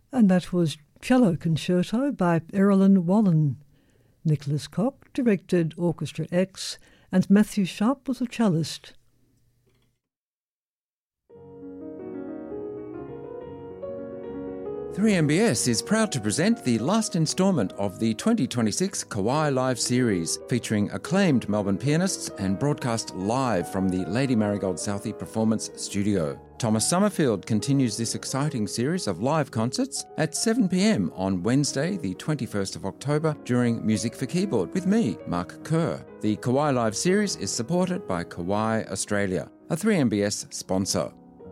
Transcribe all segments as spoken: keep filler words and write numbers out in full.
And that was Cello Concerto by Erilyn Wallen. Nicholas Koch directed Orchestra X, and Matthew Sharp was a cellist. three M B S is proud to present the last instalment of the twenty twenty-six Kauai Live series, featuring acclaimed Melbourne pianists and broadcast live from the Lady Marigold Southey Performance Studio. Thomas Summerfield continues this exciting series of live concerts at seven p m on Wednesday, the twenty-first of October, during Music for Keyboard with me, Mark Kerr. The Kauai Live series is supported by Kauai Australia, a three M B S sponsor.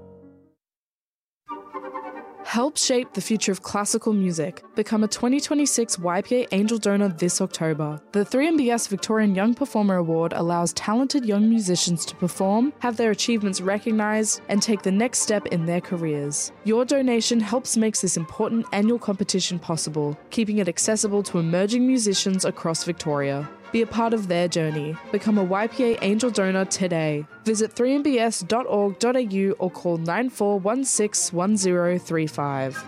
Help shape the future of classical music. Become a twenty twenty-six Y P A Angel Donor this October. The three M B S Victorian Young Performer Award allows talented young musicians to perform, have their achievements recognised, and take the next step in their careers. Your donation helps make this important annual competition possible, keeping it accessible to emerging musicians across Victoria. Be a part of their journey. Become a Y P A Angel Donor today. Visit three m b s dot org dot a u or call nine four one six one zero three five.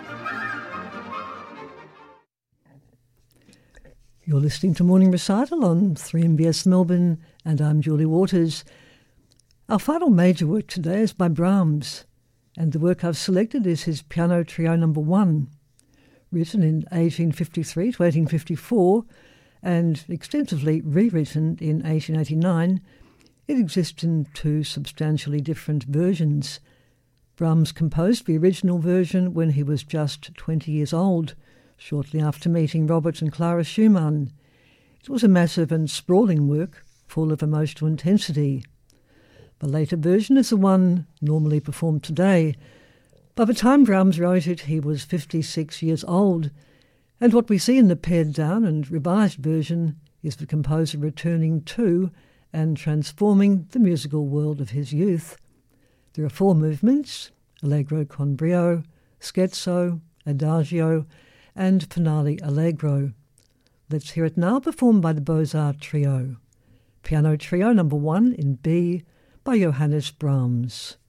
You're listening to Morning Recital on three M B S Melbourne, and I'm Julie Waters. Our final major work today is by Brahms, and the work I've selected is his Piano Trio Number One, written in eighteen fifty-three to eighteen fifty-four, and extensively rewritten in eighteen eighty-nine. It exists in two substantially different versions. Brahms composed the original version when he was just twenty years old, shortly after meeting Robert and Clara Schumann. It was a massive and sprawling work, full of emotional intensity. The later version is the one normally performed today. By the time Brahms wrote it, he was fifty-six years old, and what we see in the pared-down and revised version is the composer returning to and transforming the musical world of his youth. There are four movements: Allegro con brio, Scherzo, Adagio, and Finale Allegro. Let's hear it now, performed by the Beaux-Arts Trio. Piano Trio Number One in B by Johannes Brahms.